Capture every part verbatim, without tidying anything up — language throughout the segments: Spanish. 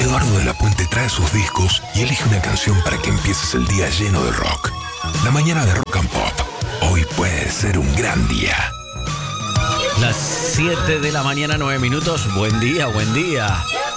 Eduardo de la Puente trae sus discos y elige una canción para que empieces el día lleno de rock. La mañana de Rock and Pop. Hoy puede ser un gran día. Las siete de la mañana, nueve minutos. Buen día, buen día.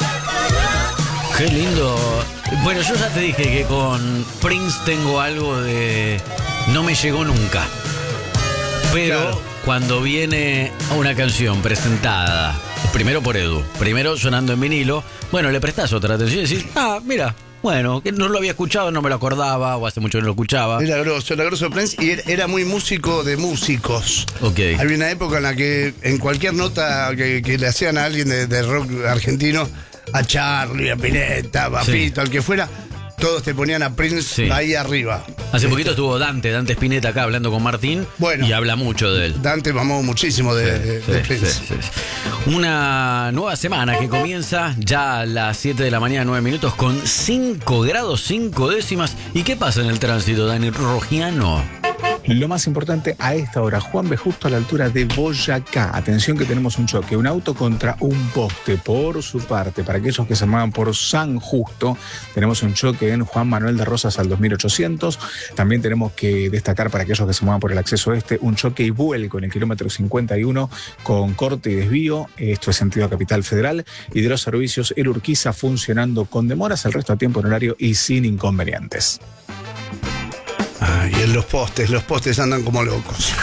Qué lindo. Bueno, yo ya te dije que con Prince tengo algo de... No me llegó nunca. Pero claro, cuando viene una canción presentada, primero por Edu, primero sonando en vinilo, bueno, le prestás otra atención y decís, ah, mira, bueno, que no lo había escuchado, no me lo acordaba, o hace mucho que no lo escuchaba. Era grosso, era grosso Prince y era muy músico de músicos. Ok. Había una época en la que en cualquier nota que, que le hacían a alguien de, de rock argentino, a Charlie, a Pineta, a Sí. Pito, al que fuera, todos te ponían a Prince Sí. ahí arriba. Hace poquito estuvo Dante, Dante Spinetta acá hablando con Martín, Bueno, y habla mucho de él. Dante mamó muchísimo de, de, Sí, de sí, Prince. sí, sí. Una nueva semana que comienza ya a las siete de la mañana, nueve minutos, con cinco grados cinco décimas. ¿Y qué pasa en el tránsito, Dani Rogiano? Lo más importante a esta hora, Juan ve justo a la altura de Boyacá. Atención que tenemos un choque, un auto contra un poste. Por su parte, para aquellos que se llamaban por San Justo, tenemos un choque en Juan Manuel de Rosas al dos mil ochocientos. También tenemos que destacar para aquellos que se muevan por el acceso este, un choque y vuelco en el kilómetro cincuenta y uno con corte y desvío. Esto es sentido a Capital Federal. Y de los servicios, el Urquiza funcionando con demoras, el resto a tiempo en horario y sin inconvenientes. Ay, y en los postes, los postes andan como locos.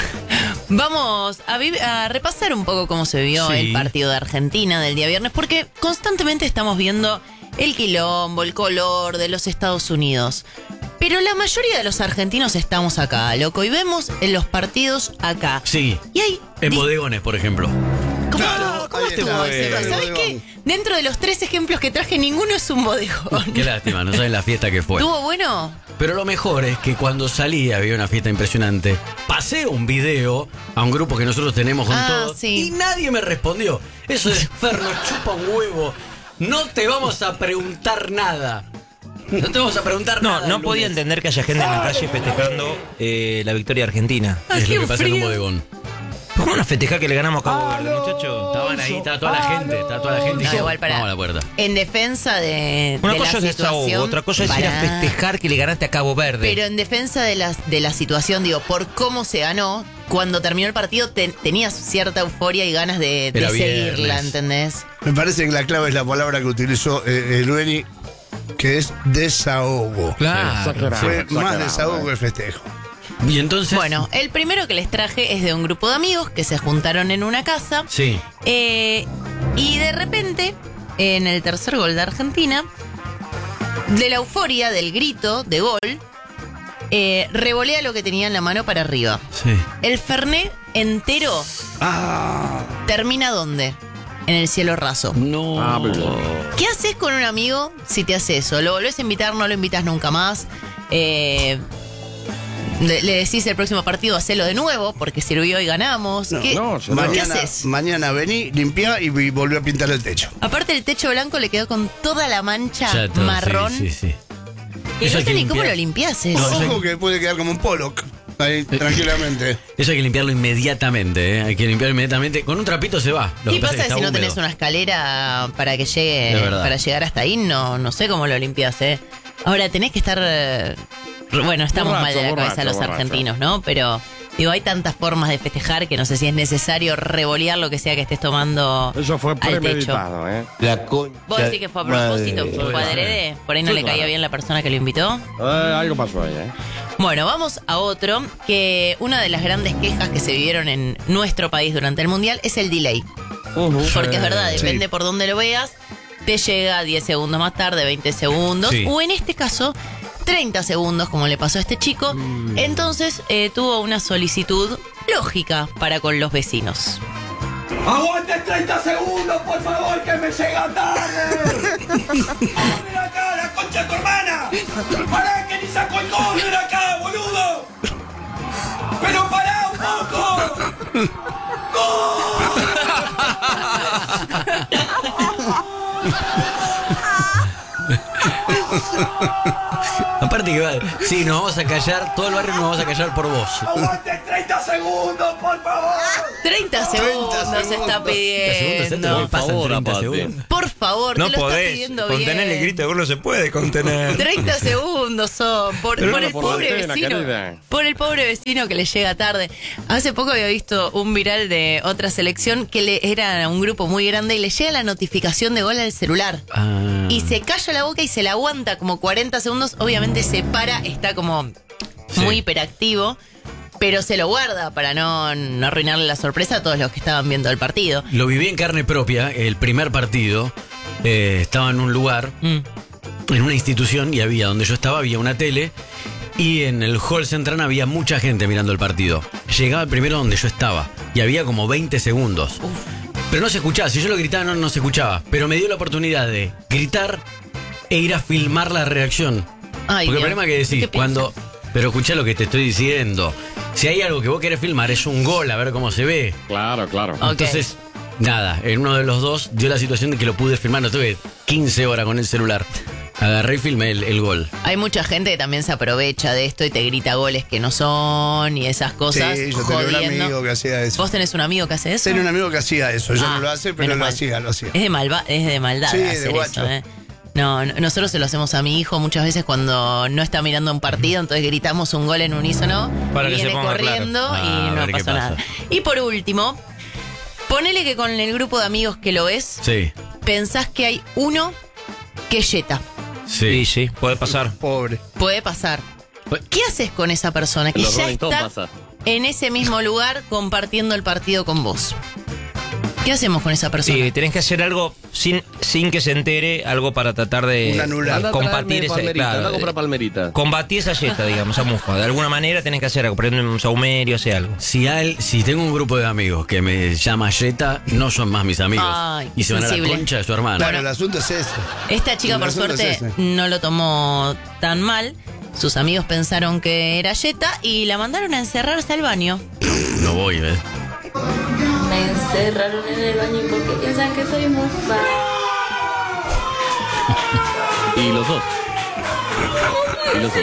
Vamos a, vi- a repasar un poco cómo se vio Sí. el partido de Argentina del día viernes, porque constantemente estamos viendo el quilombo, el color de los Estados Unidos. Pero la mayoría de los argentinos estamos acá, loco, y vemos en los partidos acá. Sí, Y hay... en di- bodegones, por ejemplo. ¿Cómo, Claro, cómo ahí te está, puedo ahí decir? está, ¿Sabes el qué? bodegón. Dentro de los tres ejemplos que traje, ninguno es un bodegón. Qué lástima, no saben la fiesta que fue. ¿Estuvo bueno? Pero lo mejor es que cuando salí había una fiesta impresionante. Pasé un video a un grupo que nosotros tenemos con Ah, todos sí. y nadie me respondió. Eso es Fer, nos chupa un huevo. No te vamos a preguntar nada. No te vamos a preguntar No, nada. no el podía lunes. entender que haya gente en la calle festejando eh, la victoria argentina. Ay, Es qué lo que pasa en un frío. bodegón. ¿Cómo una festejar que le ganamos a Cabo Verde, muchacho? Estaban ahí, estaba toda la gente, estaba toda la gente. y No, yo, igual para- vamos a la puerta. En defensa de, Una de cosa la es desahogo, situación, otra cosa es ir a pará. festejar que le ganaste a Cabo Verde. Pero en defensa de la, de la situación, digo, por cómo se ganó, cuando terminó el partido te- tenías cierta euforia y ganas de, de Era seguirla, viernes. ¿entendés? Me parece que la clave es la palabra que utilizó eh, el Beni, que es desahogo. Claro. Fue más desahogo que festejo. Y entonces. Bueno, el primero que les traje es de un grupo de amigos que se juntaron en una casa. Sí. eh, y de repente, en el tercer gol de Argentina, de la euforia, del grito, de gol, eh, revolea lo que tenía en la mano para arriba. Sí. El Fernet entero Ah, termina ¿dónde? En el cielo raso. No. ¿Qué haces con un amigo si te hace eso? ¿Lo volvés a invitar? ¿No lo invitas nunca más? Eh, le, le decís el próximo partido, hacelo de nuevo porque sirvió y ganamos. no, ¿Qué, no, ¿qué mañana, haces? mañana vení, limpiá y, y volví a pintar el techo. Aparte el techo blanco le quedó con toda la mancha Ya todo, marrón. Sí, sí, sí. Y Eso no hay sé que ni cómo limpiar. lo limpiás eso. No, eso hay- Ojo que puede quedar como un Pollock. Ahí, Eh, tranquilamente. Eso hay que limpiarlo inmediatamente, ¿eh? Hay que limpiarlo inmediatamente. Con un trapito se va. Lo ¿Qué que pasa pasa es que si está no tenés húmedo. una escalera para que Es llegue, verdad. para llegar hasta ahí? No, no sé cómo lo limpias, ¿eh? Ahora tenés que estar. eh, Bueno, estamos Borracho, mal de la cabeza borracho, los borracho. argentinos, ¿no? Pero digo, hay tantas formas de festejar que no sé si es necesario revolear lo que sea que estés tomando Eso fue al techo. premeditado, ¿eh? La concha. ¿Vos decís que fue a propósito? madre. ¿Fue adrede? ¿Por ahí no Sí, le caía claro. bien la persona que lo invitó? Eh, Algo pasó ahí, ¿eh? Bueno, vamos a otro, que una de las grandes quejas que se vivieron en nuestro país durante el Mundial es el delay. Porque es verdad, Sí. depende por dónde lo veas, te llega diez segundos más tarde, veinte segundos, Sí. o en este caso, treinta segundos, como le pasó a este chico. Entonces eh, tuvo una solicitud lógica para con los vecinos. ¡Aguante treinta segundos, por favor, que me llega tarde! ¡Ven acá, la concha de tu hermana! ¡Pará, que ni saco el gol! ¡Ven acá, boludo! ¡Pero pará un poco! Aparte que va, sí, nos vamos a callar, todo el barrio nos vamos a callar por vos. ¡Aguante treinta segundos, por favor! treinta segundos se está treinta segundos, pidiendo. ¿te pasan treinta segundos? Por favor, No te lo está podés. pidiendo Contener bien. el grito de gol no se puede contener. treinta segundos son. Por, Pero por no el por la pobre antena, vecino. querida. Por el pobre vecino que le llega tarde. Hace poco había visto un viral de otra selección que le era un grupo muy grande y le llega la notificación de gol al celular. Ah. Y se calla la boca y se la aguanta como cuarenta segundos. Obviamente se para, está como Sí. muy hiperactivo. Pero se lo guarda para no, no arruinarle la sorpresa a todos los que estaban viendo el partido. Lo viví en carne propia, el primer partido. eh, estaba en un lugar, Mm. en una institución, y había, donde yo estaba, había una tele. Y en el hall central había mucha gente mirando el partido. Llegaba el primero donde yo estaba. Y había como veinte segundos. Pero no se escuchaba. Si yo lo gritaba, no, no se escuchaba. Pero me dio la oportunidad de gritar e ir a filmar la reacción. Ay, Porque el Dios. problema que decís, ¿Qué cuando... Pero escuchá lo que te estoy diciendo. Si hay algo que vos querés filmar, es un gol, a ver cómo se ve. Claro, claro. Ok. Entonces, nada, en uno de los dos dio la situación de que lo pude filmar. No tuve quince horas con el celular. Agarré y filmé el, el gol. Hay mucha gente que también se aprovecha de esto y te grita goles que no son y esas cosas. Sí, yo tenía un jodiendo. amigo que hacía eso. ¿Vos tenés un amigo que hace eso? Tenía un amigo que hacía eso. Yo Ah, no lo hace, pero menos lo mal. hacía, lo hacía. Es de, malva es de maldad Sí, de hacer guacho. eso, ¿eh? No, no, nosotros se lo hacemos a mi hijo muchas veces cuando no está mirando un partido, entonces gritamos un gol en unísono, Para que viene se ponga corriendo claro. Ah, y a no ver qué pasó nada. pasa. Y por último, ponele que con el grupo de amigos que lo ves, Sí, pensás que hay uno que es yeta. Sí, sí. sí, puede pasar. Pobre. Puede pasar. ¿Qué haces con esa persona que En los ya Rolling Stones está pasa. en ese mismo lugar compartiendo el partido con vos? ¿Qué hacemos con esa persona? Sí, tenés que hacer algo sin, sin que se entere, algo para tratar de Un anular. Anda a combatir traerme ese, palmerita, claro, anda a comprar eh, palmerita. combatir esa yeta, digamos, esa mufa. De alguna manera tenés que hacer algo, prender un saumerio, hacer algo. Si, hay, si tengo un grupo de amigos que me llama Jetta, no son más mis amigos. Ay, y se van a sensible. la concha de su hermano. Claro, el asunto es ese. Esta chica, El por asunto suerte, es ese. no lo tomó tan mal. Sus amigos pensaron que era yeta y la mandaron a encerrarse al baño. No voy, ¿ves? Me encerraron en el baño porque piensan que soy mufa. Y los dos. Y los dos.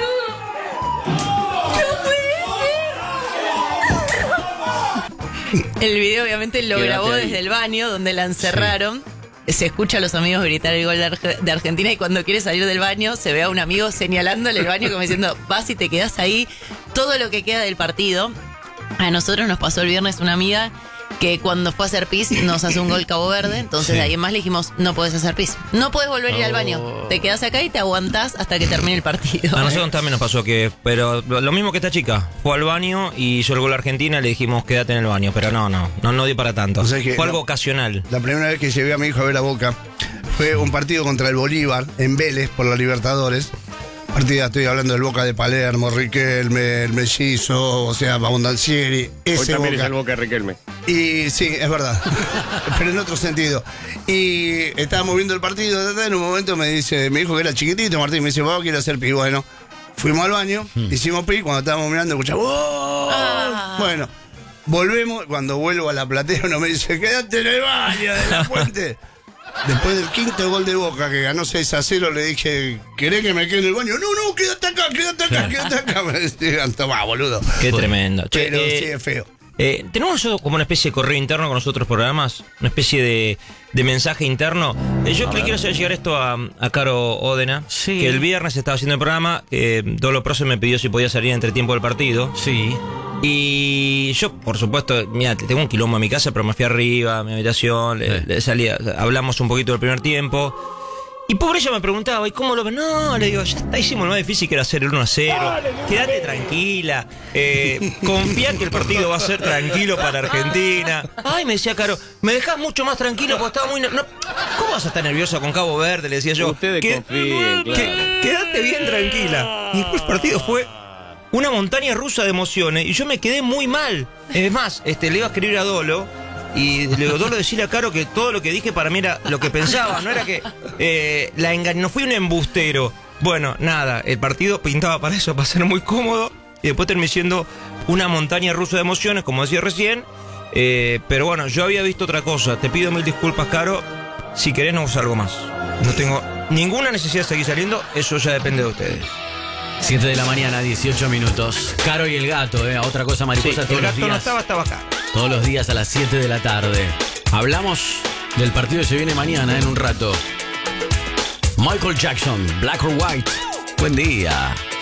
El video obviamente lo Quédate grabó ahí. desde el baño donde la encerraron. Se escucha a los amigos gritar el gol de, Arge- de Argentina y cuando quiere salir del baño se ve a un amigo señalándole el baño como diciendo, vas y te quedás ahí todo lo que queda del partido. A nosotros nos pasó el viernes una amiga que cuando fue a hacer pis nos hace un gol Cabo Verde, entonces Sí. de ahí en más le dijimos, no podés hacer pis, no podés volver a ir al Oh. baño, te quedás acá y te aguantás hasta que termine el partido. A nosotros también nos pasó que, pero lo mismo que esta chica, fue al baño y hizo el gol a Argentina, le dijimos quédate en el baño, pero no, no, no, no dio para tanto. O sea que fue algo no- ocasional. La primera vez que llevé a mi hijo a ver a Boca fue un partido contra el Bolívar en Vélez por la Libertadores. Partida, estoy hablando del Boca de Palermo, Riquelme, el Mellizo, o sea, Abondancieri, Hoy ese también es Boca. el Boca de Riquelme. Y sí, es verdad, pero en otro sentido. Y estábamos viendo el partido, ta, ta, en un momento me dice, mi hijo que era chiquitito, Martín, me dice, papá, quiero hacer pi. Bueno, fuimos al baño, hicimos pi, cuando estábamos mirando, escuchamos, ¡oh! Ah. Bueno, volvemos, cuando vuelvo a la platea, uno me dice, quédate en el baño de la fuente. Después del quinto gol de Boca, que ganó seis a cero, le dije, ¿querés que me quede en el baño? No, no, quédate acá, quédate acá, quédate acá. Me decían, tomá, boludo. Qué tremendo. Che, Pero eh, sí, es feo. Eh, tenemos nosotros como una especie de correo interno con los otros programas, una especie de, de mensaje interno. Eh, yo le quiero hacer llegar esto a, a Caro Ódena, Sí. que el viernes estaba haciendo el programa, eh, Dolo Proce me pidió si podía salir entre tiempo del partido. Sí. Y yo, por supuesto, mira, tengo un quilombo en mi casa, pero me fui arriba, a mi habitación, le, Sí. le salí, hablamos un poquito del primer tiempo. Y pobre ella me preguntaba, ¿y cómo lo ven? No, le digo, ya está, hicimos lo más difícil que era hacer el uno a cero. Quédate tranquila. Eh, confía que el partido va a ser tranquilo para Argentina. Ay, me decía Caro, me dejás mucho más tranquilo porque estaba muy... ner- no, ¿cómo vas a estar nerviosa con Cabo Verde? Le decía yo. Ustedes "Que- confíen, que- claro. Quédate bien tranquila. Y después el partido fue una montaña rusa de emociones y yo me quedé muy mal. Es más, este, le iba a escribir a Dolo y le digo, Dolo, decirle a Caro que todo lo que dije para mí era lo que pensaba, no era que eh, la engañé, no fui un embustero. Bueno, nada, el partido pintaba para eso, para ser muy cómodo y después terminé siendo una montaña rusa de emociones, como decía recién. Eh, pero bueno, yo había visto otra cosa. Te pido mil disculpas, Caro. Si querés, no salgo más. No tengo ninguna necesidad de seguir saliendo, eso ya depende de ustedes. siete de la mañana, dieciocho minutos. Caro y el gato, ¿eh? Otra cosa Sí, mariposa el todos los gato no días. estaba, estaba acá. Todos los días a las siete de la tarde. Hablamos del partido que se viene mañana en un rato. Michael Jackson, Black or White. Buen día.